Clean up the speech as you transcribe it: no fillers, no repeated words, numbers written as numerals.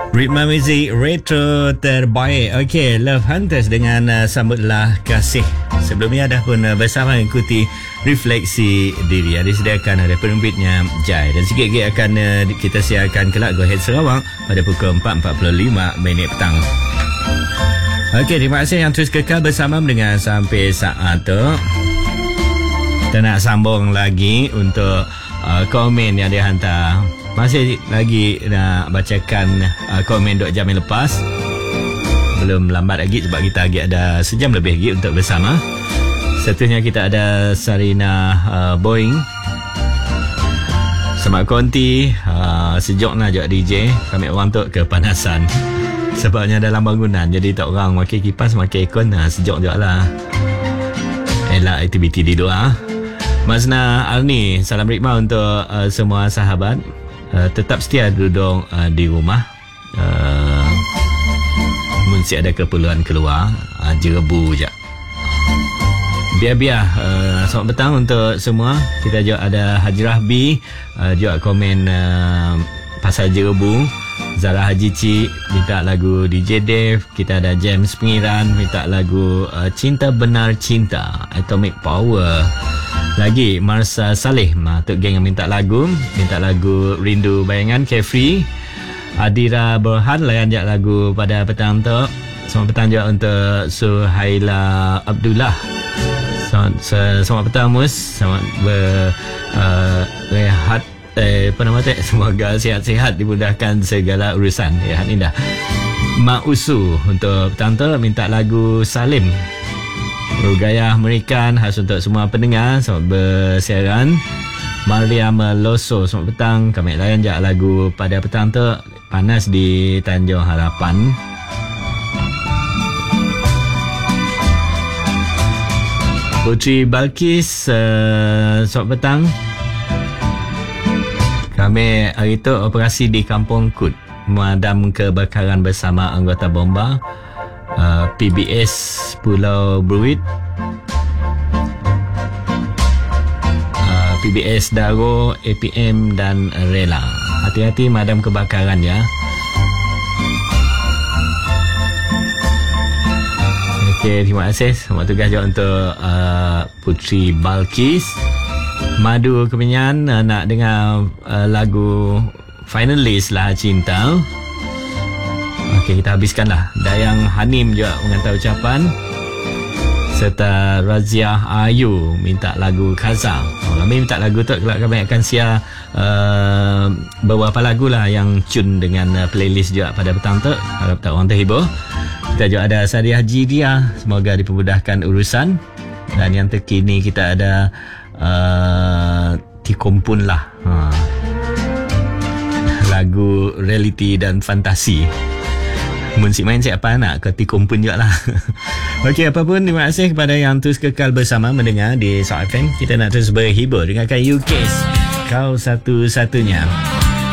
Ritma Muzik Retro terbaik. Okey, Love Hunters dengan Sambutlah Kasih. Sebelum ni dah pun bersama ikuti Refleksi Diri. Ada disediakan oleh penerbitnya Jai. Dan sikit lagi akan kita siarkan kelak Go Ahead Sarawak pada pukul 4.45 petang. Okey, terima kasih yang terus kekal bersama dengan sampai saat tu. Kita nak sambung lagi untuk komen yang dia hantar. Masih lagi nak bacakan komen 2 jam yang lepas. Belum lambat lagi sebab kita lagi ada sejam lebih lagi untuk bersama. Satunya kita ada Sarina Boeing. Selamat konti. Sejuk nak ajak DJ. Kami orang tu kepanasan. Sebabnya dalam bangunan. Jadi tak orang makan kipas, makan aircon. Sejuk juga lah. Elak aktiviti di luar. Mazna Arni, salam ritma untuk semua sahabat. Tetap setia duduk di rumah. Mesti ada keperluan keluar, jerebu je. Biar-biar. Selamat petang untuk semua. Kita juga ada Hajrah B, juga komen pasal jerebu. Zara Haji Cik minta lagu DJ Dave. Kita ada James Pengiran minta lagu Cinta Benar Cinta, Atomic Power. Lagi Marsa Saleh, Tok Geng yang minta lagu Rindu Bayangan, Carefree. Adira Berhan layan je lagu pada petang tu. Selamat petang juga untuk Suhaila Abdullah. Selamat petang Mus. Selamat berehat. Semoga sihat-sihat, dimudahkan segala urusan. Ya, indah. Mak Usu untuk petang tu minta lagu Salim. Rugayah Merikan khas untuk semua pendengar. Selamat bersiaran. Mariam Loso, selamat petang. Kami layan je lagu pada petang tu. Panas di Tanjung Harapan. Putri Balkis, selamat petang. Kami hari tu operasi di Kampung Kut, memadam kebakaran bersama anggota bomba PBS Pulau Bruit, PBS Daro, APM dan Rela. Hati-hati madam kebakaran ya. Okey, terima kasih. Selamat tugas juga untuk Putri Balkis. Madu Kemenyan nak dengar lagu Finalist Lah Cinta. Okey, kita habiskanlah. Dayang Hanim juga mengantar ucapan. Serta Razia Ayu minta lagu Kaza. Kami minta lagu tu, kelak kami akan share beberapa lagu lah yang tune dengan playlist juga pada petang tu. Harap tak orang terhibur. Kita juga ada Sariah Jidia, semoga dipermudahkan urusan. Dan yang terkini kita ada Tikumpun lah, lagu reality dan fantasi. Musik main siapa nak ke Tikumpun juga lah. Okey, apapun, terima kasih kepada yang terus kekal bersama mendengar di Shock FM. Kita nak terus berhibur dengarkan UK's Kau Satu-Satunya.